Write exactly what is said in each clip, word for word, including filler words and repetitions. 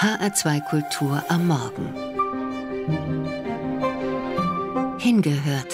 H R zwei Kultur am Morgen. Hingehört.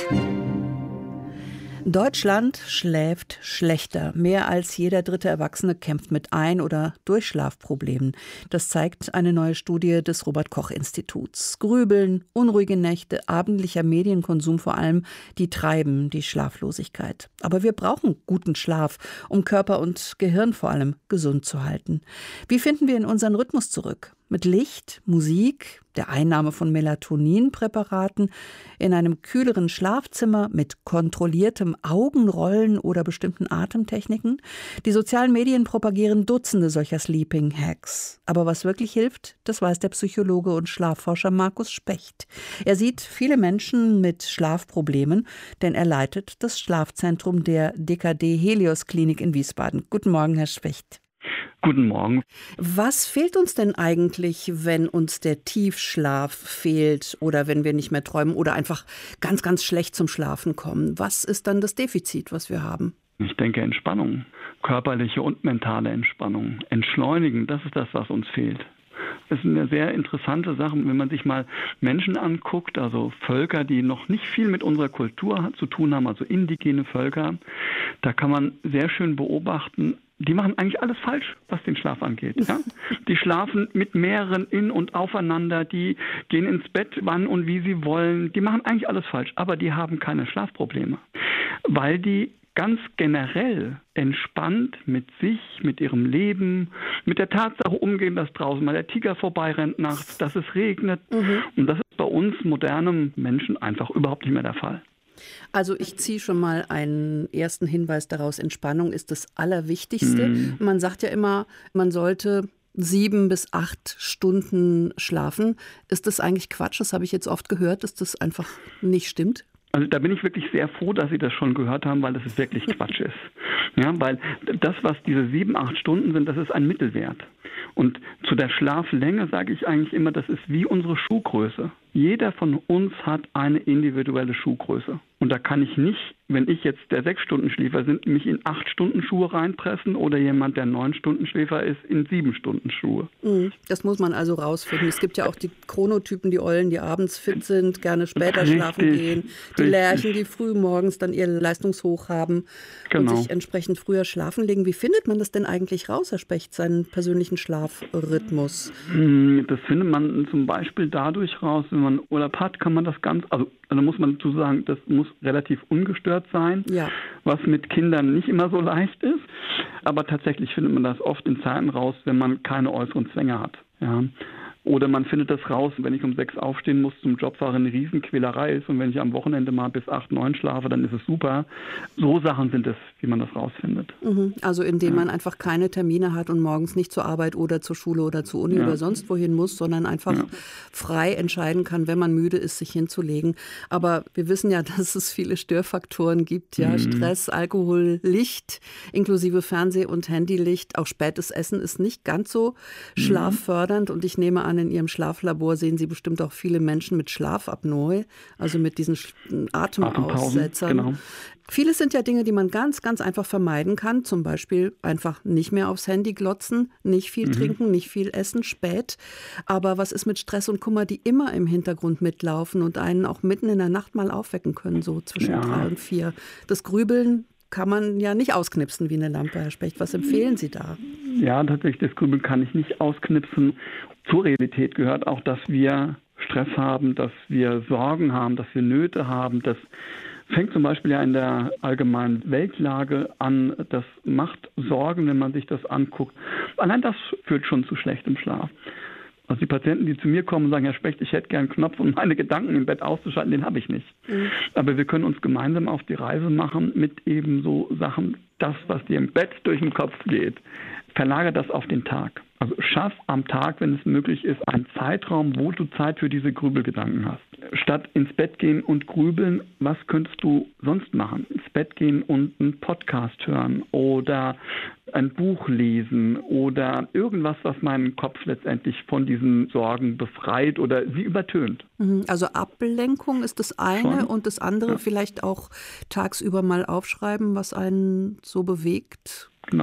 Deutschland schläft schlechter. Mehr als jeder dritte Erwachsene kämpft mit Ein- oder Durchschlafproblemen. Das zeigt eine neue Studie des Robert-Koch-Instituts. Grübeln, unruhige Nächte, abendlicher Medienkonsum vor allem, die treiben die Schlaflosigkeit. Aber wir brauchen guten Schlaf, um Körper und Gehirn vor allem gesund zu halten. Wie finden wir in unseren Rhythmus zurück? Mit Licht, Musik, der Einnahme von Melatoninpräparaten, in einem kühleren Schlafzimmer, mit kontrolliertem Augenrollen oder bestimmten Atemtechniken. Die sozialen Medien propagieren Dutzende solcher Sleeping Hacks. Aber was wirklich hilft, das weiß der Psychologe und Schlafforscher Markus Specht. Er sieht viele Menschen mit Schlafproblemen, denn er leitet das Schlafzentrum der D K D Helios Klinik in Wiesbaden. Guten Morgen, Herr Specht. Guten Morgen. Was fehlt uns denn eigentlich, wenn uns der Tiefschlaf fehlt oder wenn wir nicht mehr träumen oder einfach ganz, ganz schlecht zum Schlafen kommen? Was ist dann das Defizit, was wir haben? Ich denke Entspannung, körperliche und mentale Entspannung. Entschleunigen, das ist das, was uns fehlt. Das ist eine sehr interessante Sache, wenn man sich mal Menschen anguckt, also Völker, die noch nicht viel mit unserer Kultur zu tun haben, also indigene Völker. Da kann man sehr schön beobachten, die machen eigentlich alles falsch, was den Schlaf angeht. Ja? Die schlafen mit mehreren in und aufeinander, die gehen ins Bett, wann und wie sie wollen. Die machen eigentlich alles falsch, aber die haben keine Schlafprobleme, weil die ganz generell entspannt mit sich, mit ihrem Leben, mit der Tatsache umgehen, dass draußen mal der Tiger vorbeirennt nachts, dass es regnet. Mhm. Und das ist bei uns modernen Menschen einfach überhaupt nicht mehr der Fall. Also ich ziehe schon mal einen ersten Hinweis daraus, Entspannung ist das Allerwichtigste. Mhm. Man sagt ja immer, man sollte sieben bis acht Stunden schlafen. Ist das eigentlich Quatsch? Das habe ich jetzt oft gehört, dass das einfach nicht stimmt. Also da bin ich wirklich sehr froh, dass Sie das schon gehört haben, weil das wirklich Quatsch ist. Ja, weil das, was diese sieben, acht Stunden sind, das ist ein Mittelwert. Und zu der Schlaflänge sage ich eigentlich immer, das ist wie unsere Schuhgröße. Jeder von uns hat eine individuelle Schuhgröße. Und da kann ich nicht, wenn ich jetzt der Sechs-Stunden-Schläfer bin, mich in acht-Stunden-Schuhe reinpressen oder jemand, der Neun-Stunden-Schläfer ist, in Sieben-Stunden-Schuhe. Das muss man also rausfinden. Es gibt ja auch die Chronotypen, die Eulen, die abends fit sind, gerne später richtig, schlafen gehen. Die richtig. Lerchen, die früh morgens dann ihr Leistungshoch haben genau. und sich entsprechend früher schlafen legen. Wie findet man das denn eigentlich raus, Herr Specht, seinen persönlichen Schlafrhythmus? Das findet man zum Beispiel dadurch raus, wenn man Urlaub hat, kann man das ganz, also da muss man dazu sagen, das muss relativ ungestört sein, ja. Was mit Kindern nicht immer so leicht ist. Aber tatsächlich findet man das oft in Zeiten raus, wenn man keine äußeren Zwänge hat. Ja. Oder man findet das raus, wenn ich um sechs aufstehen muss zum Job fahre, eine Riesenquälerei ist und wenn ich am Wochenende mal bis acht, neun schlafe, dann ist es super. So Sachen sind es, wie man das rausfindet. Also indem ja. man einfach keine Termine hat und morgens nicht zur Arbeit oder zur Schule oder zur Uni ja. oder sonst wohin muss, sondern einfach ja. frei entscheiden kann, wenn man müde ist, sich hinzulegen. Aber wir wissen ja, dass es viele Störfaktoren gibt, ja, mhm. Stress, Alkohol, Licht, inklusive Fernseh- und Handylicht. Auch spätes Essen ist nicht ganz so mhm. schlaffördernd und ich nehme an, in Ihrem Schlaflabor sehen Sie bestimmt auch viele Menschen mit Schlafapnoe, also mit diesen Atemaussetzern. Genau. Vieles sind ja Dinge, die man ganz, ganz einfach vermeiden kann. Zum Beispiel einfach nicht mehr aufs Handy glotzen, nicht viel mhm. trinken, nicht viel essen, spät. Aber was ist mit Stress und Kummer, die immer im Hintergrund mitlaufen und einen auch mitten in der Nacht mal aufwecken können, so zwischen ja. drei und vier? Das Grübeln kann man ja nicht ausknipsen wie eine Lampe, Herr Specht. Was empfehlen Sie da? Ja, tatsächlich, das Grübeln kann ich nicht ausknipsen. Zur Realität gehört auch, dass wir Stress haben, dass wir Sorgen haben, dass wir Nöte haben. Das fängt zum Beispiel ja in der allgemeinen Weltlage an. Das macht Sorgen, wenn man sich das anguckt. Allein das führt schon zu schlechtem Schlaf. Also die Patienten, die zu mir kommen und sagen, Herr Specht, ich hätte gern einen Knopf, um meine Gedanken im Bett auszuschalten, den habe ich nicht. Mhm. Aber wir können uns gemeinsam auf die Reise machen mit eben so Sachen, das, was dir im Bett durch den Kopf geht, verlagere das auf den Tag. Also schaff am Tag, wenn es möglich ist, einen Zeitraum, wo du Zeit für diese Grübelgedanken hast. Statt ins Bett gehen und grübeln, was könntest du sonst machen? Ins Bett gehen und einen Podcast hören oder ein Buch lesen oder irgendwas, was meinen Kopf letztendlich von diesen Sorgen befreit oder sie übertönt. Also Ablenkung ist das eine. Schon? Und das andere ja. vielleicht auch tagsüber mal aufschreiben, was einen so bewegt. Genau.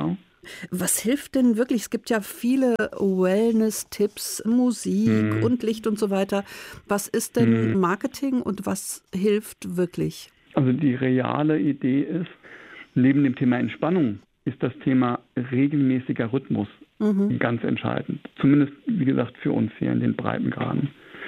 Was hilft denn wirklich? Es gibt ja viele Wellness-Tipps, Musik hm. und Licht und so weiter. Was ist denn hm. Marketing und was hilft wirklich? Also die reale Idee ist, neben dem Thema Entspannung ist das Thema regelmäßiger Rhythmus mhm. ganz entscheidend. Zumindest, wie gesagt, für uns hier in den Breitengraden.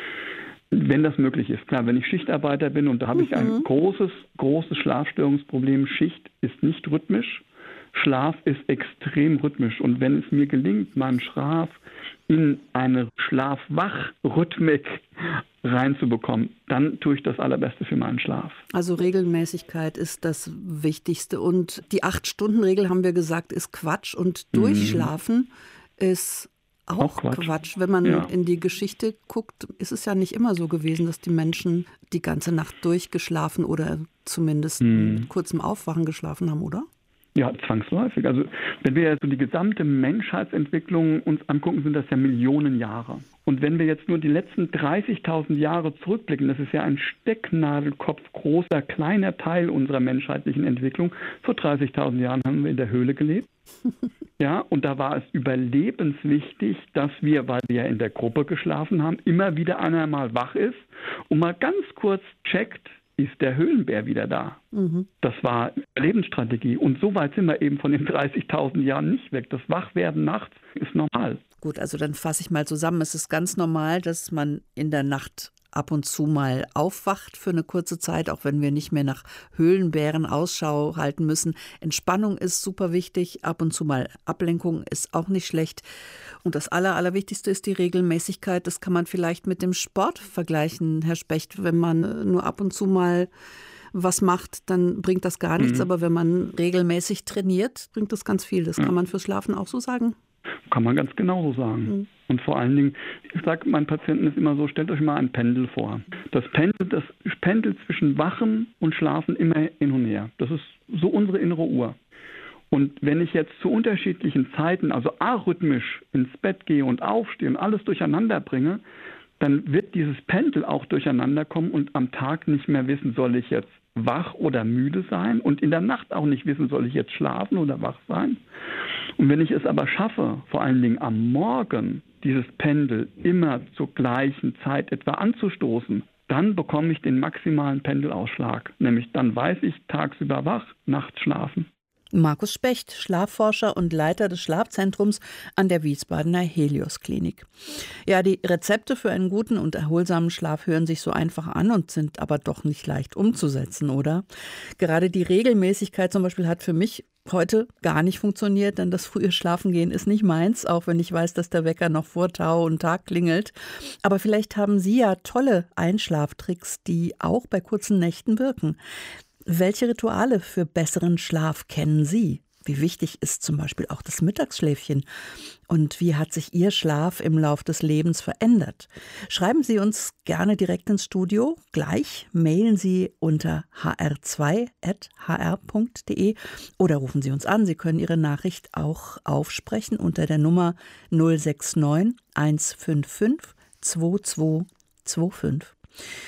Wenn das möglich ist. Klar, wenn ich Schichtarbeiter bin und da habe mhm. ich ein großes, großes Schlafstörungsproblem. Schicht ist nicht rhythmisch. Schlaf ist extrem rhythmisch. Und wenn es mir gelingt, meinen Schlaf in eine Schlaf-Wach-Rhythmik reinzubekommen, dann tue ich das Allerbeste für meinen Schlaf. Also Regelmäßigkeit ist das Wichtigste. Und die Acht-Stunden-Regel, haben wir gesagt, ist Quatsch. Und Durchschlafen mhm. ist auch, auch Quatsch. Quatsch. Wenn man ja. in die Geschichte guckt, ist es ja nicht immer so gewesen, dass die Menschen die ganze Nacht durchgeschlafen oder zumindest mhm. mit kurzem Aufwachen geschlafen haben, oder? Ja, zwangsläufig. Also wenn wir jetzt so die gesamte Menschheitsentwicklung uns angucken, sind das ja Millionen Jahre. Und wenn wir jetzt nur die letzten dreißigtausend Jahre zurückblicken, das ist ja ein Stecknadelkopf großer, kleiner Teil unserer menschheitlichen Entwicklung. Vor dreißigtausend Jahren haben wir in der Höhle gelebt. Ja, und da war es überlebenswichtig, dass wir, weil wir ja in der Gruppe geschlafen haben, immer wieder einer mal wach ist und mal ganz kurz checkt, ist der Höhlenbär wieder da. Mhm. Das war Lebensstrategie. Und so weit sind wir eben von den dreißigtausend Jahren nicht weg. Das Wachwerden nachts ist normal. Gut, also dann fasse ich mal zusammen. Es ist ganz normal, dass man in der Nacht ab und zu mal aufwacht für eine kurze Zeit, auch wenn wir nicht mehr nach Höhlenbären Ausschau halten müssen. Entspannung ist super wichtig, ab und zu mal Ablenkung ist auch nicht schlecht. Und das Aller, Allerwichtigste ist die Regelmäßigkeit. Das kann man vielleicht mit dem Sport vergleichen, Herr Specht. Wenn man nur ab und zu mal was macht, dann bringt das gar nichts. Mhm. Aber wenn man regelmäßig trainiert, bringt das ganz viel. Das ja. kann man fürs Schlafen auch so sagen. Kann man ganz genauso sagen. Mhm. Und vor allen Dingen, ich sage meinen Patienten ist immer so, stellt euch mal ein Pendel vor. Das Pendel, das pendelt zwischen Wachen und Schlafen immer hin und her. Das ist so unsere innere Uhr. Und wenn ich jetzt zu unterschiedlichen Zeiten, also arrhythmisch ins Bett gehe und aufstehe und alles durcheinander bringe, dann wird dieses Pendel auch durcheinander kommen und am Tag nicht mehr wissen, soll ich jetzt wach oder müde sein und in der Nacht auch nicht wissen, soll ich jetzt schlafen oder wach sein. Und wenn ich es aber schaffe, vor allen Dingen am Morgen dieses Pendel immer zur gleichen Zeit etwa anzustoßen, dann bekomme ich den maximalen Pendelausschlag. Nämlich dann weiß ich, tagsüber wach, nachts schlafen. Markus Specht, Schlafforscher und Leiter des Schlafzentrums an der Wiesbadener Helios-Klinik. Ja, die Rezepte für einen guten und erholsamen Schlaf hören sich so einfach an und sind aber doch nicht leicht umzusetzen, oder? Gerade die Regelmäßigkeit zum Beispiel hat für mich heute gar nicht funktioniert, denn das frühe Schlafengehen ist nicht meins, auch wenn ich weiß, dass der Wecker noch vor Tau und Tag klingelt. Aber vielleicht haben Sie ja tolle Einschlaftricks, die auch bei kurzen Nächten wirken. Welche Rituale für besseren Schlaf kennen Sie? Wie wichtig ist zum Beispiel auch das Mittagsschläfchen? Und wie hat sich Ihr Schlaf im Lauf des Lebens verändert? Schreiben Sie uns gerne direkt ins Studio. Gleich mailen Sie unter h r zwei at h r punkt d e oder rufen Sie uns an. Sie können Ihre Nachricht auch aufsprechen unter der Nummer null sechs neun eins fünf fünf zwei zwei zwei fünf.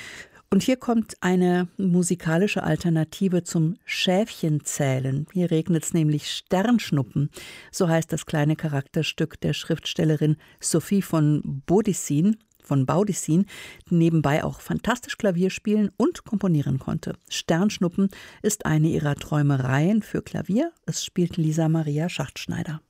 Und hier kommt eine musikalische Alternative zum Schäfchenzählen. Hier regnet es nämlich Sternschnuppen. So heißt das kleine Charakterstück der Schriftstellerin Sophie von Baudissin, von Baudissin, die nebenbei auch fantastisch Klavier spielen und komponieren konnte. Sternschnuppen ist eine ihrer Träumereien für Klavier. Es spielt Lisa Maria Schachtschneider.